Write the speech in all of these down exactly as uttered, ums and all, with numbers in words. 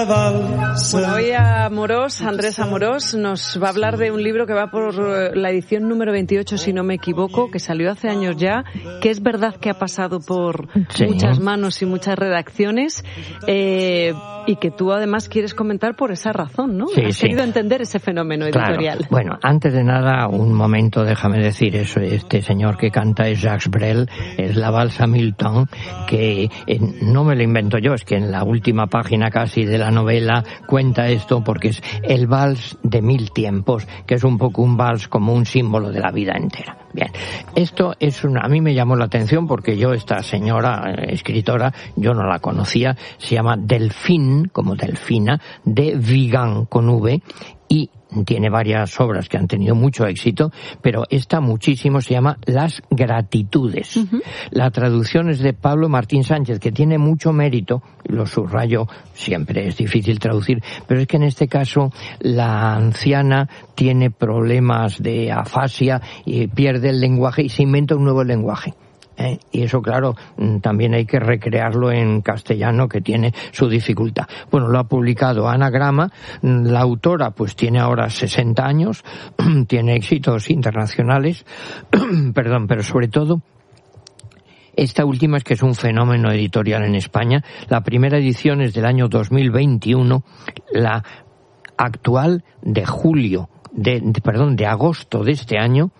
Bueno, hoy Amorós, Andrés Amorós, nos va a hablar de un libro que va por la edición número veintiocho, si no me equivoco, que salió hace años ya, que es verdad que ha pasado por sí. muchas manos y muchas redacciones, eh, y que tú además quieres comentar por esa razón, ¿no? Sí, Has sí. querido entender ese fenómeno editorial. Claro. Bueno, antes de nada, un momento, déjame decir eso, este señor que canta es Jacques Brel, es la valsa Milton, que eh, no me lo invento yo, es que en la última página casi de la novela cuenta esto, porque es el vals de mil tiempos, que es un poco un vals como un símbolo de la vida entera. Bien, esto es una, a mí me llamó la atención porque yo, esta señora eh, escritora, yo no la conocía, se llama Delphine, como Delfina, de Vigan con V, y tiene varias obras que han tenido mucho éxito, pero esta muchísimo, se llama Las Gratitudes. Uh-huh. La traducción es de Pablo Martín Sánchez, que tiene mucho mérito, lo subrayo, siempre es difícil traducir, pero es que en este caso la anciana tiene problemas de afasia y pierde el lenguaje y se inventa un nuevo lenguaje. ¿Eh? Y eso, claro, también hay que recrearlo en castellano, que tiene su dificultad. Bueno, lo ha publicado Anagrama. La autora pues tiene ahora sesenta años, tiene éxitos internacionales, perdón, pero sobre todo esta última es que es un fenómeno editorial en España. La primera edición es del año dos mil veintiuno, la actual de julio, de, de perdón, de agosto de este año,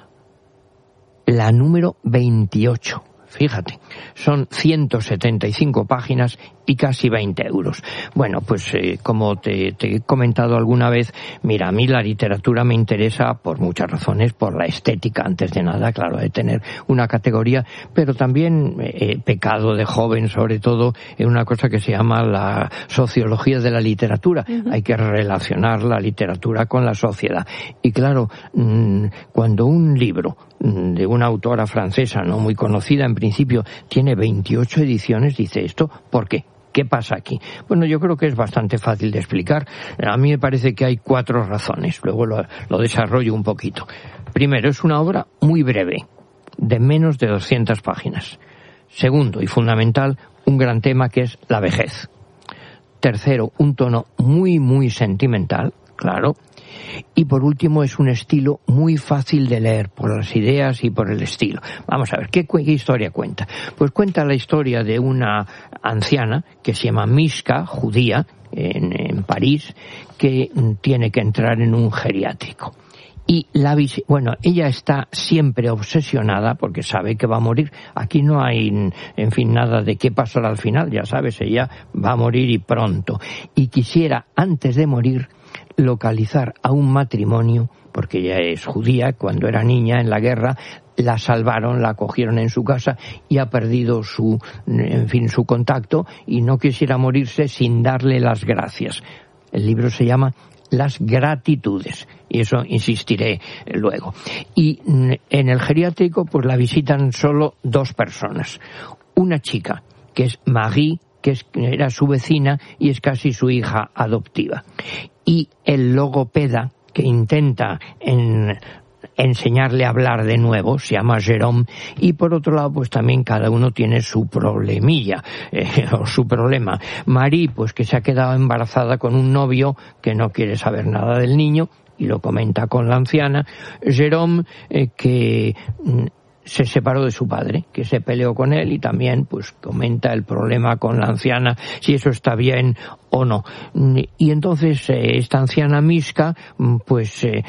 la número veintiocho. Fíjate, son ciento setenta y cinco páginas y casi veinte euros. Bueno, pues eh, como te, te he comentado alguna vez, mira, a mí la literatura me interesa por muchas razones, por la estética, antes de nada, claro, de tener una categoría, pero también eh, pecado de joven, sobre todo, en una cosa que se llama la sociología de la literatura. Uh-huh. Hay que relacionar la literatura con la sociedad. Y claro, mmm, cuando un libro de una autora francesa no muy conocida en principio tiene veintiocho ediciones, dice esto, ¿por qué? ¿Qué pasa aquí? Bueno, yo creo que es bastante fácil de explicar. A mí me parece que hay cuatro razones, luego lo, lo desarrollo un poquito. Primero, es una obra muy breve, de menos de doscientas páginas. Segundo, y fundamental, un gran tema que es la vejez. Tercero, un tono muy, muy sentimental, claro. Y por último, es un estilo muy fácil de leer por las ideas y por el estilo. Vamos a ver, ¿qué, qué historia cuenta? Pues cuenta la historia de una anciana que se llama Miska, judía, en, en París, que tiene que entrar en un geriátrico. Y la vis- bueno, ella está siempre obsesionada porque sabe que va a morir. Aquí no hay, en fin, nada de qué pasará al final, ya sabes, ella va a morir y pronto. Y quisiera, antes de morir, localizar a un matrimonio, porque ella es judía, cuando era niña en la guerra la salvaron, la acogieron en su casa y ha perdido su, en fin, su contacto y no quisiera morirse sin darle las gracias. El libro se llama Las Gratitudes, y eso insistiré luego. Y en el geriátrico pues la visitan solo dos personas. Una chica, que es Marie, que es, era su vecina y es casi su hija adoptiva. Y el logopeda, que intenta en, enseñarle a hablar de nuevo, se llama Jérôme, y por otro lado pues también cada uno tiene su problemilla, eh, o su problema. Marie, pues que se ha quedado embarazada con un novio que no quiere saber nada del niño y lo comenta con la anciana. Jérôme, eh, que se separó de su padre, que se peleó con él y también pues comenta el problema con la anciana, si eso está bien o no. Y entonces eh, esta anciana Miska, pues eh,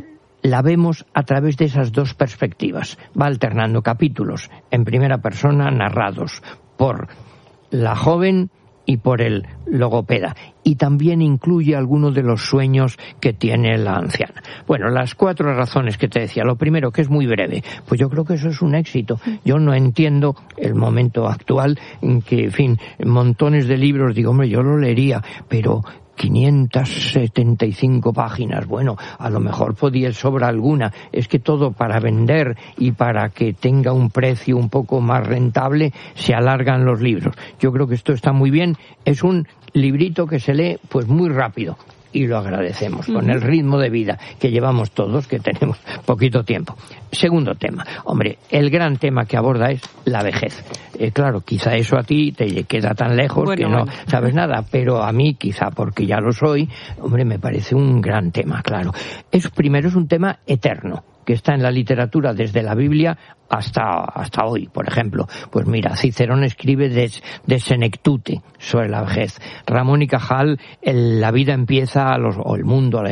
la vemos a través de esas dos perspectivas. Va alternando capítulos en primera persona narrados por la joven y por el logopeda, y también incluye algunos de los sueños que tiene la anciana. Bueno, las cuatro razones que te decía. Lo primero, que es muy breve, pues yo creo que eso es un éxito. Yo no entiendo el momento actual en que, en fin, montones de libros, digo, hombre, yo lo leería, pero quinientas setenta y cinco páginas, bueno, a lo mejor podía sobrar alguna. Es que todo para vender y para que tenga un precio un poco más rentable se alargan los libros. Yo creo que esto está muy bien. Es un librito que se lee pues muy rápido y lo agradecemos, con el ritmo de vida que llevamos todos, que tenemos poquito tiempo. Segundo tema, hombre, el gran tema que aborda es la vejez. Eh, claro, quizá eso a ti te queda tan lejos bueno, que no bueno. sabes nada, pero a mí, quizá porque ya lo soy, hombre, me parece un gran tema, claro. Es, primero es un tema eterno, que está en la literatura desde la Biblia hasta hasta hoy, por ejemplo. Pues mira, Cicerón escribe de, de Senectute sobre la vejez. Ramón y Cajal, el, la vida empieza, a los, o el mundo,